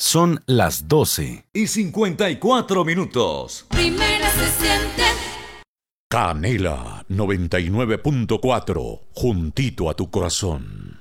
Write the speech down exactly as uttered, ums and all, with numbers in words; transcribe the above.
Son las doce y cincuenta y cuatro minutos. Primera se siente. Canela noventa y nueve punto cuatro, juntito a tu corazón.